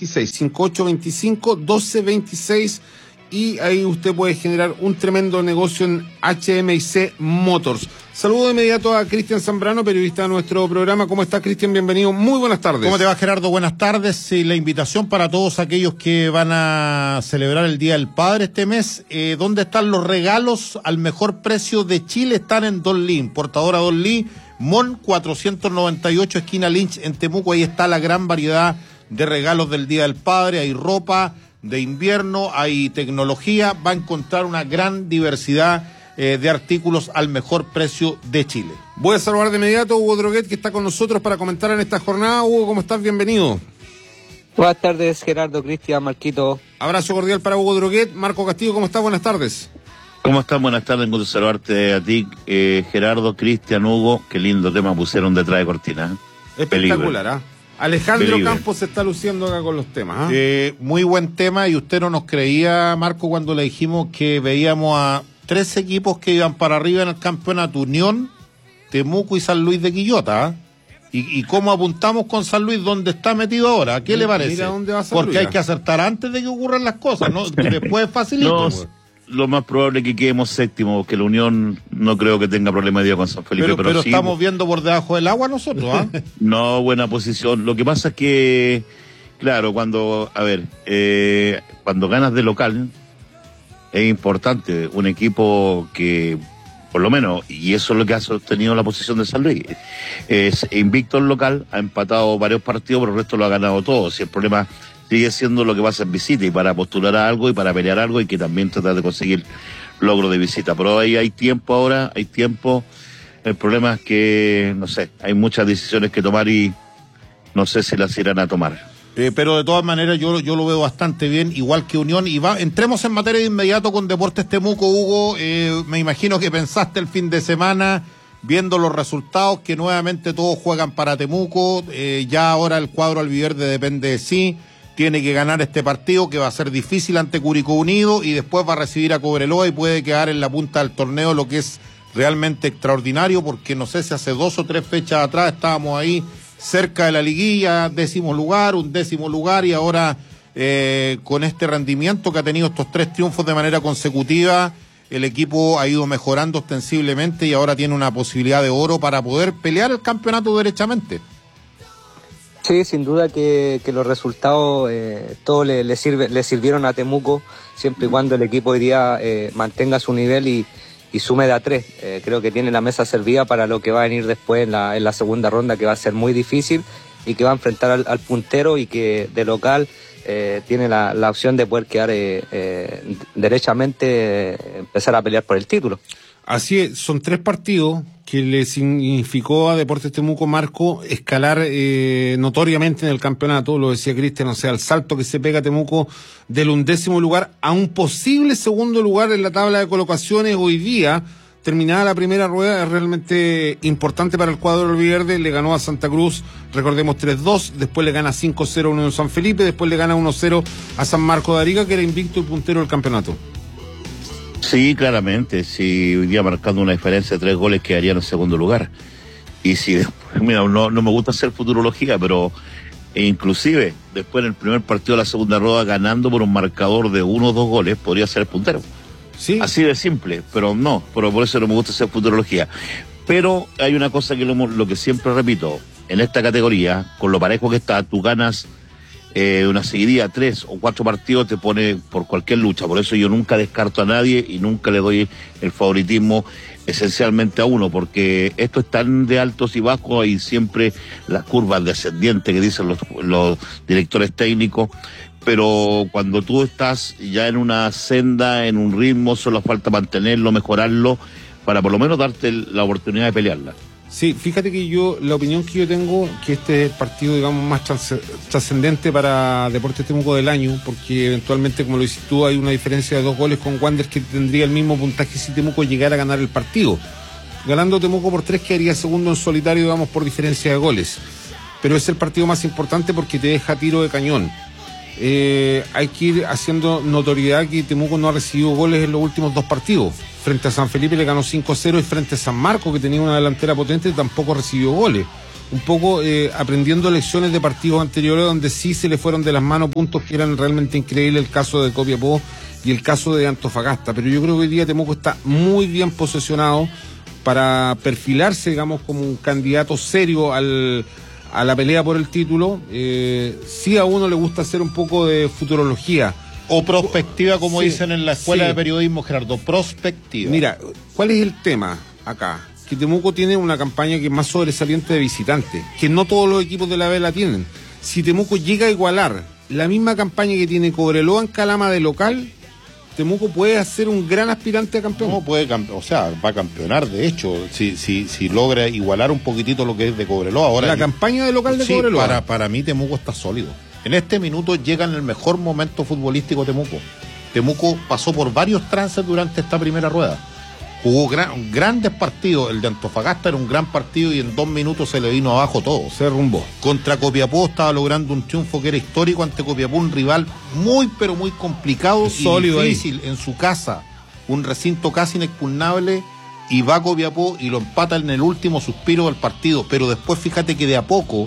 5825-1226, y ahí usted puede generar un tremendo negocio en HMIC Motors. Saludo de inmediato a Cristian Zambrano, periodista de nuestro programa. ¿Cómo estás, Cristian? Bienvenido. Muy buenas tardes. ¿Cómo te va, Gerardo? Buenas tardes. La invitación para todos aquellos que van a celebrar el Día del Padre este mes. ¿Dónde están los regalos al mejor precio de Chile? Están en Don Lee, importadora Don Lee, Mon 498, esquina Lynch, en Temuco. Ahí está la gran variedad de regalos del Día del Padre. Hay ropa de invierno, hay tecnología. Va a encontrar una gran diversidad de artículos al mejor precio de Chile. Voy a saludar de inmediato a Hugo Droguet, que está con nosotros para comentar en esta jornada. Hugo, ¿cómo estás? Bienvenido. Buenas tardes, Gerardo, Cristian, Marquito. Abrazo cordial para Hugo Droguet. Marco Castillo, ¿cómo estás? Buenas tardes. ¿Cómo estás? Buenas tardes, un gusto saludarte a ti, Gerardo, Cristian, Hugo. Qué lindo tema pusieron detrás de cortina. Espectacular, ¿ah? Alejandro Peligro. Campos se está luciendo acá con los temas. Muy buen tema, y usted no nos creía, Marco, cuando le dijimos que veíamos a 3 equipos que iban para arriba en el campeonato: Unión, Temuco y San Luis de Quillota. Y cómo apuntamos con San Luis, donde está metido ahora. ¿Qué le parece? Mira dónde va San Porque Luis. hay que acertar antes de que ocurran las cosas, ¿no? Después es facilito. No, lo más probable es que quedemos séptimo, porque la Unión no creo que tenga problema de día con San Felipe. Pero sí, estamos viendo por debajo del agua nosotros, ¿ah? No, buena posición. Lo que pasa es que, claro, cuando ganas de local, es importante un equipo que, por lo menos, y eso es lo que ha sostenido la posición de San Luis, es invicto en local, ha empatado varios partidos, pero el resto lo ha ganado todo. Si el problema sigue siendo lo que pasa en visita, y para postular a algo y para pelear algo, y que también tratar de conseguir logro de visita. Pero ahí hay tiempo ahora, hay tiempo. El problema es que, no sé, hay muchas decisiones que tomar y no sé si las irán a tomar. Pero de todas maneras yo lo veo bastante bien, igual que Unión. Y entremos en materia de inmediato con Deportes Temuco, Hugo. Me imagino que pensaste el fin de semana, viendo los resultados, que nuevamente todos juegan para Temuco. Ya ahora el cuadro albiverde depende de sí. Tiene que ganar este partido, que va a ser difícil ante Curicó Unido, y después va a recibir a Cobreloa y puede quedar en la punta del torneo, lo que es realmente extraordinario, porque no sé si hace 2 o 3 fechas atrás estábamos ahí cerca de la liguilla, 10º lugar, 11º lugar, y ahora con este rendimiento que ha tenido estos 3 triunfos de manera consecutiva, el equipo ha ido mejorando ostensiblemente y ahora tiene una posibilidad de oro para poder pelear el campeonato derechamente. Sí, sin duda que los resultados todos le sirvieron a Temuco, siempre y cuando el equipo hoy día mantenga su nivel y sume de a 3. Creo que tiene la mesa servida para lo que va a venir después en la segunda ronda, que va a ser muy difícil y que va a enfrentar al puntero, y que de local tiene la opción de poder quedar derechamente, empezar a pelear por el título. Así es, son 3 partidos que le significó a Deportes Temuco, Marco, escalar notoriamente en el campeonato. Lo decía Cristian, o sea, el salto que se pega Temuco del 11º lugar a un posible 2º lugar en la tabla de colocaciones hoy día. Terminada la primera rueda, es realmente importante para el cuadro albiverde. Le ganó a Santa Cruz, recordemos, 3-2, después le gana 5-0 a Unión San Felipe, después le gana 1-0 a San Marcos de Arica, que era invicto y puntero del campeonato. Sí, claramente. Si hoy día marcando una diferencia de 3 goles quedarían en segundo lugar. Y si después, mira, no me gusta hacer futurología, pero inclusive después en el primer partido de la segunda rueda, ganando por un marcador de 1 o 2 goles, podría ser el puntero. Sí. Así de simple, pero por eso no me gusta hacer futurología. Pero hay una cosa que lo que siempre repito, en esta categoría, con lo parejo que está, tú ganas una seguidilla, 3 o 4 partidos, te pone por cualquier lucha. Por eso yo nunca descarto a nadie y nunca le doy el favoritismo esencialmente a uno, porque esto es tan de altos y bajos, hay siempre las curvas descendientes que dicen los directores técnicos, pero cuando tú estás ya en una senda, en un ritmo, solo falta mantenerlo, mejorarlo, para por lo menos darte la oportunidad de pelearla. Sí, fíjate que la opinión que yo tengo, que este es el partido, digamos, más trascendente para Deportes Temuco del año, porque eventualmente, como lo dices tú, hay una diferencia de 2 goles con Wanderers, que tendría el mismo puntaje si Temuco llegara a ganar el partido. Ganando Temuco por 3 quedaría segundo en solitario, digamos, por diferencia de goles. Pero es el partido más importante porque te deja tiro de cañón. Hay que ir haciendo notoriedad que Temuco no ha recibido goles en los últimos 2 partidos. Frente a San Felipe le ganó 5-0 y frente a San Marcos, que tenía una delantera potente, tampoco recibió goles. un poco aprendiendo lecciones de partidos anteriores donde sí se le fueron de las manos puntos que eran realmente increíbles, el caso de Copiapó y el caso de Antofagasta. Pero yo creo que hoy día Temuco está muy bien posesionado para perfilarse, digamos, como un candidato serio a la pelea por el título. Sí, a uno le gusta hacer un poco de futurología. O prospectiva, como Sí, dicen en la escuela sí. de periodismo, Gerardo, prospectiva. Mira, ¿cuál es el tema acá? Que Temuco tiene una campaña que es más sobresaliente de visitantes, que no todos los equipos de la B la tienen. Si Temuco llega a igualar la misma campaña que tiene Cobreloa en Calama de local, Temuco puede ser un gran aspirante a campeón. No puede, o sea, va a campeonar, de hecho, si logra igualar un poquitito lo que es de Cobreloa. Ahora, la campaña de local de sí, Cobreloa. para mí Temuco está sólido. En este minuto llega en el mejor momento futbolístico Temuco. Temuco pasó por varios trances durante esta primera rueda. Jugó grandes partidos. El de Antofagasta era un gran partido y en 2 minutos se le vino abajo todo. Se derrumbó. Contra Copiapó estaba logrando un triunfo que era histórico ante Copiapó, un rival muy pero muy complicado y sólido difícil en su casa, un recinto casi inexpugnable, y va a Copiapó y lo empata en el último suspiro del partido. Pero después fíjate que de a poco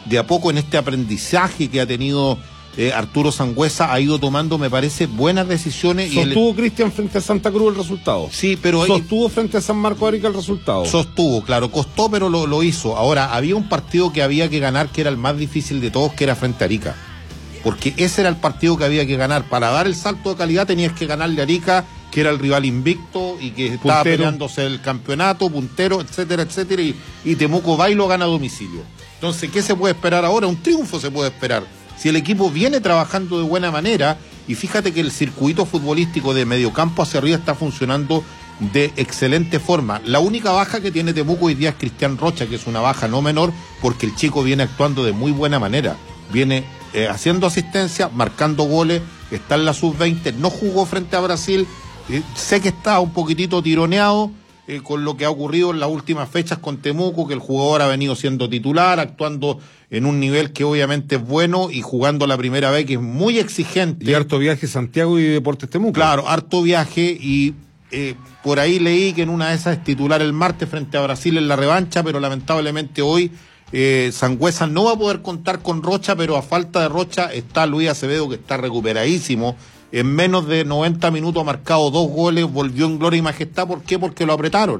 en este aprendizaje que ha tenido Arturo Sangüesa, ha ido tomando, me parece, buenas decisiones. Sostuvo Cristian frente a Santa Cruz el resultado. Sí, pero sostuvo frente a San Marco de Arica el resultado. Sostuvo, claro, costó, pero lo hizo. Ahora, había un partido que había que ganar, que era el más difícil de todos, que era frente a Arica. Porque ese era el partido que había que ganar. Para dar el salto de calidad tenías que ganarle a Arica, que era el rival invicto y que estaba peleándose el campeonato, puntero, etcétera, etcétera. Y Temuco va y lo gana a domicilio. Entonces, ¿qué se puede esperar ahora? Un triunfo se puede esperar. Si el equipo viene trabajando de buena manera, y fíjate que el circuito futbolístico de mediocampo hacia arriba está funcionando de excelente forma. La única baja que tiene Temuco hoy día es Cristian Rocha, que es una baja no menor, porque el chico viene actuando de muy buena manera. Viene haciendo asistencia, marcando goles, está en la sub-20, no jugó frente a Brasil, sé que está un poquitito tironeado con lo que ha ocurrido en las últimas fechas con Temuco, que el jugador ha venido siendo titular, actuando en un nivel que obviamente es bueno y jugando la primera vez que es muy exigente. Y harto viaje Santiago y Deportes Temuco. Claro, harto viaje y por ahí leí que en una de esas es titular el martes frente a Brasil en la revancha, pero lamentablemente hoy Sangüesa no va a poder contar con Rocha, pero a falta de Rocha está Luis Acevedo, que está recuperadísimo. En menos de 90 minutos ha marcado 2 goles, volvió en gloria y majestad. ¿Por qué? Porque lo apretaron.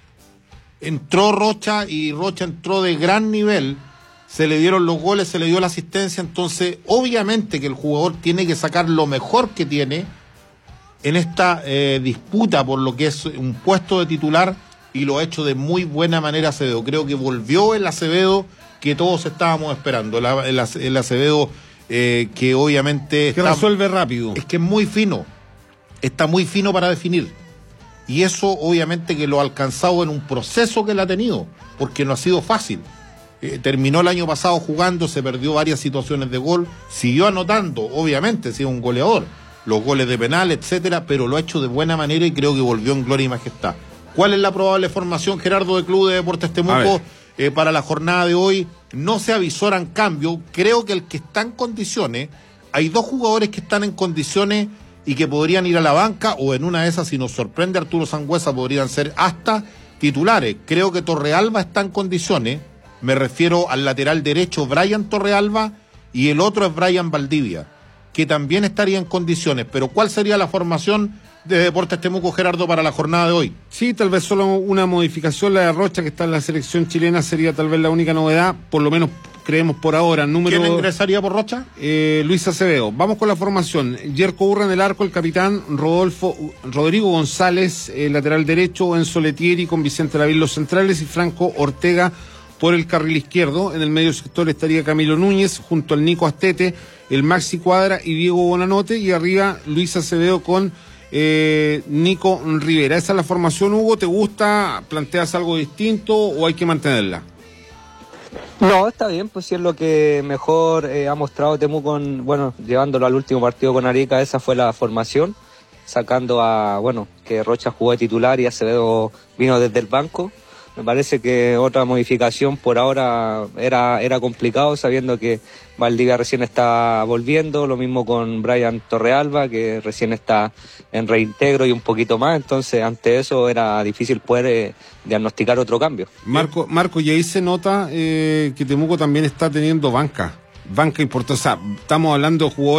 Entró Rocha y Rocha entró de gran nivel, se le dieron los goles, se le dio la asistencia, entonces obviamente que el jugador tiene que sacar lo mejor que tiene en esta disputa por lo que es un puesto de titular, y lo ha hecho de muy buena manera Acevedo. Creo que volvió el Acevedo que todos estábamos esperando, el Acevedo que obviamente que resuelve rápido. Es que es muy fino, está muy fino para definir, y eso obviamente que lo ha alcanzado en un proceso que él ha tenido, porque no ha sido fácil. Terminó el año pasado jugando, se perdió varias situaciones de gol, siguió anotando, obviamente, ha sido un goleador, los goles de penal, etcétera, pero lo ha hecho de buena manera y creo que volvió en gloria y majestad. ¿Cuál es la probable formación, Gerardo, del Club de Deportes Temuco para la jornada de hoy? No se avisoran cambios. Creo que el que está en condiciones, hay 2 jugadores que están en condiciones y que podrían ir a la banca, o en una de esas, si nos sorprende Arturo Sangüesa, podrían ser hasta titulares. Creo que Torrealba está en condiciones, me refiero al lateral derecho Brian Torrealba, y el otro es Brian Valdivia, que también estaría en condiciones. Pero ¿cuál sería la formación de Deportes Temuco, Gerardo, para la jornada de hoy? Sí, tal vez solo una modificación, la de Rocha, que está en la selección chilena, sería tal vez la única novedad, por lo menos creemos por ahora. ¿Quién ingresaría por Rocha? Luis Acevedo. Vamos con la formación. Yerko Urra en el arco, el capitán, Rodrigo González, lateral derecho, Enzo Letieri con Vicente Lavín los centrales y Franco Ortega por el carril izquierdo. En el medio sector estaría Camilo Núñez junto al Nico Astete, el Maxi Cuadra y Diego Bonanote, y arriba Luis Acevedo con Nico Rivera. Esa es la formación, Hugo. ¿Te gusta? ¿Planteas algo distinto o hay que mantenerla? No, está bien, pues si es lo que mejor ha mostrado Temuco, llevándolo al último partido con Arica. Esa fue la formación, sacando que Rocha jugó de titular y Acevedo vino desde el banco. Me parece que otra modificación por ahora era complicado, sabiendo que Valdivia recién está volviendo, lo mismo con Brian Torrealba, que recién está en reintegro y un poquito más, entonces ante eso era difícil poder diagnosticar otro cambio. Marco, y ahí se nota que Temuco también está teniendo banca importante, o sea, estamos hablando de jugadores